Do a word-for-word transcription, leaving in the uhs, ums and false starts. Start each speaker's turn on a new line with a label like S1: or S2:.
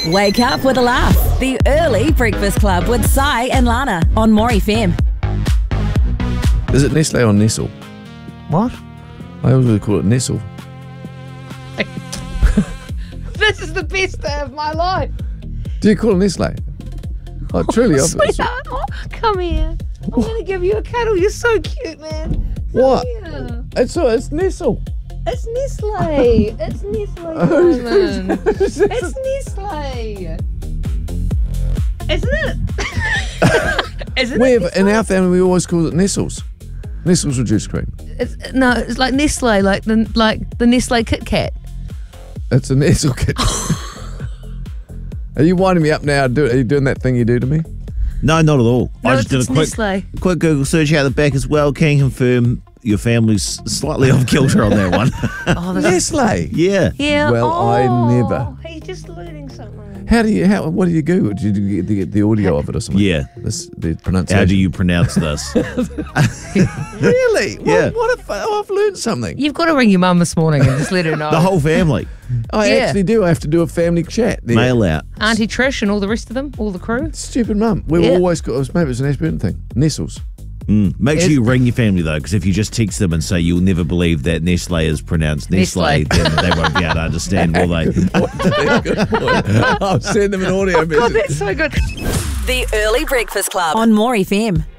S1: Wake up with a laugh. The Early Breakfast Club with Sai and Lana on More F M.
S2: Is it Nestle or Nestle?
S3: What?
S2: I always would call it Nestle.
S3: This is the best day of my life.
S2: Do you call it Nestle? Oh, truly. I've-
S3: Sweetheart, oh, come here. I'm going to give you a cuddle. You're so cute, man. Come
S2: What?
S3: here.
S2: It's, uh, it's Nestle.
S3: It's Nestle. It's Nestle, Simon. It's Nestle. Isn't it? Isn't
S2: We
S3: it?
S2: have, in our family, we always call it Nestles. Nestles reduced cream.
S3: It's, no, it's like Nestle, like the like the Nestle Kit Kat.
S2: It's a Nestle kit. Are you winding me up now? Do, are you doing that thing you do to me?
S4: No, not at all.
S3: No,
S4: I just
S3: it's
S4: did a quick,
S3: Nestle.
S4: quick Google search out the back as well. Can confirm your family's slightly off kilter on that one.
S3: Oh, this is,
S2: Nestle.
S4: Yeah.
S3: yeah.
S2: Well,
S3: oh,
S2: I never.
S3: He's just learning something.
S2: How do you? How? What do you Google? Did you get the, the audio of it or something?
S4: Yeah.
S2: This, the pronunciation.
S4: How do you pronounce this?
S2: Really?
S4: Yeah.
S2: What, what if oh, I've learned something?
S3: You've got to ring your mum this morning and just let her know.
S4: The whole family.
S2: I
S3: Yeah.
S2: actually do. I have to do a family chat. There.
S4: Mail out.
S3: Auntie Trish and all the rest of them, all the crew.
S2: Stupid mum. We
S3: Yeah.
S2: were always got. Maybe it was an Ashburton thing. Nestles.
S4: Mm. Make sure
S3: Is-
S4: you ring your family though, because if you just text them and say you'll never believe that Nestle is pronounced Nestle,
S3: Nestle.
S4: then they won't be able to understand, will they?
S2: Good point. I'll send them an audio
S3: God,
S2: message.
S3: that's so good.
S1: The Early Breakfast Club on More F M.